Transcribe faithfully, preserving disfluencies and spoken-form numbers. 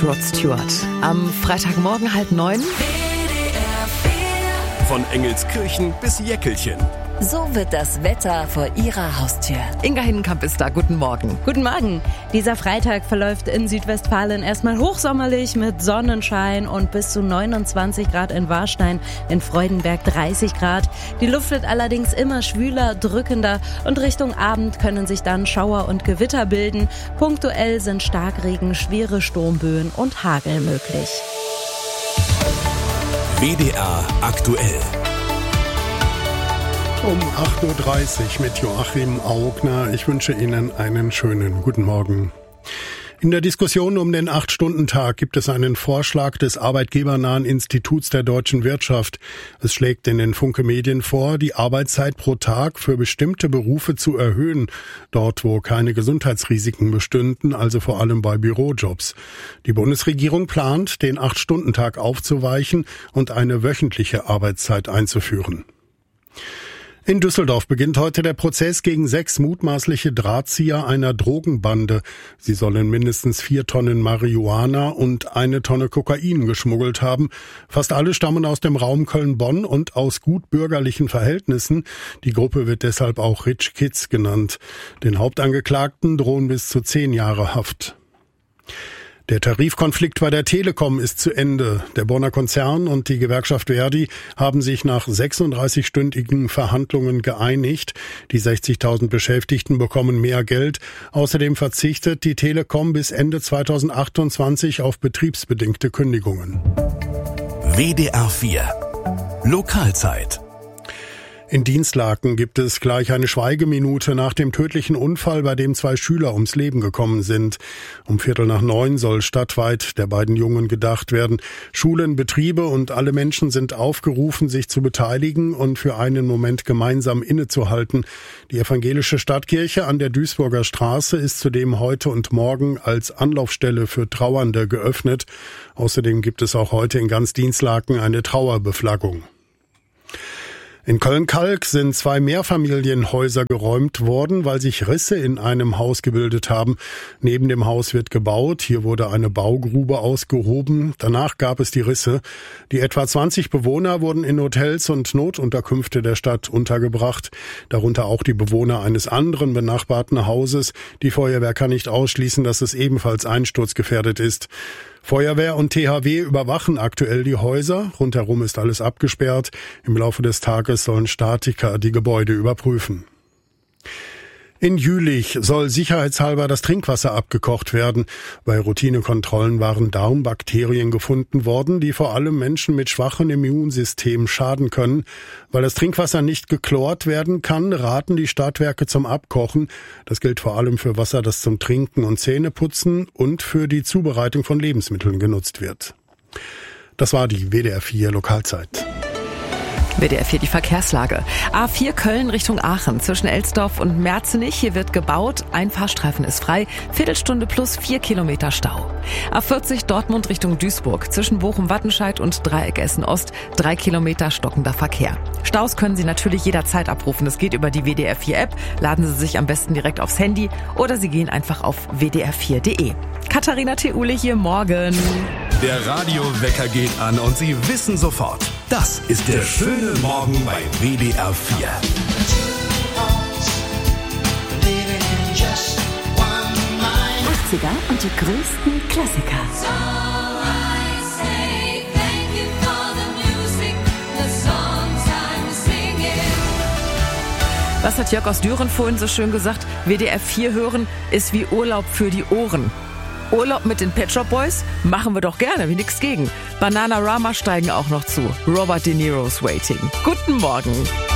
Rod Stewart. Am Freitagmorgen halb neun. Von Engelskirchen bis Jäckelchen. So wird das Wetter vor Ihrer Haustür. Inga Hinnenkamp ist da. Guten Morgen. Guten Morgen. Dieser Freitag verläuft in Südwestfalen erstmal hochsommerlich mit Sonnenschein und bis zu neunundzwanzig Grad in Warstein, in Freudenberg dreißig Grad. Die Luft wird allerdings immer schwüler, drückender und Richtung Abend können sich dann Schauer und Gewitter bilden. Punktuell sind Starkregen, schwere Sturmböen und Hagel möglich. W D R aktuell. Um acht Uhr dreißig mit Joachim Augner. Ich wünsche Ihnen einen schönen guten Morgen. In der Diskussion um den acht-Stunden-Tag gibt es einen Vorschlag des arbeitgebernahen Instituts der deutschen Wirtschaft. Es schlägt in den Funke Medien vor, die Arbeitszeit pro Tag für bestimmte Berufe zu erhöhen, dort wo keine Gesundheitsrisiken bestünden, also vor allem bei Bürojobs. Die Bundesregierung plant, den acht-Stunden-Tag aufzuweichen und eine wöchentliche Arbeitszeit einzuführen. In Düsseldorf beginnt heute der Prozess gegen sechs mutmaßliche Drahtzieher einer Drogenbande. Sie sollen mindestens vier Tonnen Marihuana und eine Tonne Kokain geschmuggelt haben. Fast alle stammen aus dem Raum Köln-Bonn und aus gut bürgerlichen Verhältnissen. Die Gruppe wird deshalb auch Rich Kids genannt. Den Hauptangeklagten drohen bis zu zehn Jahre Haft. Der Tarifkonflikt bei der Telekom ist zu Ende. Der Bonner Konzern und die Gewerkschaft Verdi haben sich nach sechsunddreißigstündigen Verhandlungen geeinigt. Die sechzigtausend Beschäftigten bekommen mehr Geld. Außerdem verzichtet die Telekom bis Ende zweitausendachtundzwanzig auf betriebsbedingte Kündigungen. W D R vier Lokalzeit. In Dienstlaken gibt es gleich eine Schweigeminute nach dem tödlichen Unfall, bei dem zwei Schüler ums Leben gekommen sind. Um Viertel nach neun soll stadtweit der beiden Jungen gedacht werden. Schulen, Betriebe und alle Menschen sind aufgerufen, sich zu beteiligen und für einen Moment gemeinsam innezuhalten. Die evangelische Stadtkirche an der Duisburger Straße ist zudem heute und morgen als Anlaufstelle für Trauernde geöffnet. Außerdem gibt es auch heute in ganz Dienstlaken eine Trauerbeflaggung. In Köln-Kalk sind zwei Mehrfamilienhäuser geräumt worden, weil sich Risse in einem Haus gebildet haben. Neben dem Haus wird gebaut. Hier wurde eine Baugrube ausgehoben. Danach gab es die Risse. Die etwa zwanzig Bewohner wurden in Hotels und Notunterkünfte der Stadt untergebracht. Darunter auch die Bewohner eines anderen benachbarten Hauses. Die Feuerwehr kann nicht ausschließen, dass es ebenfalls einsturzgefährdet ist. Feuerwehr und T H W überwachen aktuell die Häuser. Rundherum ist alles abgesperrt. Im Laufe des Tages sollen Statiker die Gebäude überprüfen. In Jülich soll sicherheitshalber das Trinkwasser abgekocht werden. Bei Routinekontrollen waren Darmbakterien gefunden worden, die vor allem Menschen mit schwachem Immunsystem schaden können. Weil das Trinkwasser nicht geklort werden kann, raten die Stadtwerke zum Abkochen. Das gilt vor allem für Wasser, das zum Trinken und Zähneputzen und für die Zubereitung von Lebensmitteln genutzt wird. Das war die W D R vier Lokalzeit. W D R vier die Verkehrslage. A vier Köln Richtung Aachen zwischen Elsdorf und Merzenich. Hier wird gebaut. Ein Fahrstreifen ist frei. Viertelstunde plus vier Kilometer Stau. A vierzig Dortmund Richtung Duisburg zwischen Bochum-Wattenscheid und Dreieck Essen-Ost. Drei Kilometer stockender Verkehr. Staus können Sie natürlich jederzeit abrufen. Das geht über die W D R vier App. Laden Sie sich am besten direkt aufs Handy oder Sie gehen einfach auf w d r vier punkt d e. Katharina Theule hier morgen. Der Radiowecker geht an und Sie wissen sofort, das ist der schöne Morgen bei W D R vier. achtziger und die größten Klassiker. Was hat Jörg aus Düren vorhin so schön gesagt? W D R vier hören ist wie Urlaub für die Ohren. Urlaub mit den Pet Shop Boys? Machen wir doch gerne, wie nix gegen. Bananarama steigen auch noch zu. Robert De Niro's Waiting. Guten Morgen.